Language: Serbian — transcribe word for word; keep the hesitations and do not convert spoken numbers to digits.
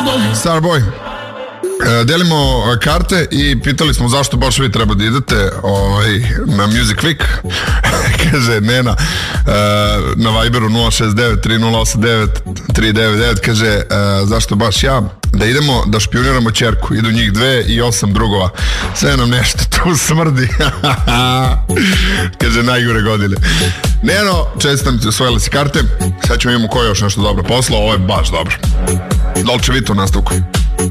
Starboy. Delimo karte i pitali smo zašto baš vi treba da idete ovaj, na Music Week. Kaže Nena na Viberu nula šest devet tri nula osam devet tri devet devet, kaže zašto baš ja, da idemo da špioniramo ćerku, idu njih dve i osam drugova, sve nam nešto tu smrdi. Kaže najgore godine. Neno, čestitam ti, osvojila si karte, sad ćemo imamo ko još nešto dobro posla, ovo je baš dobro. Dolce Vito u nastavku.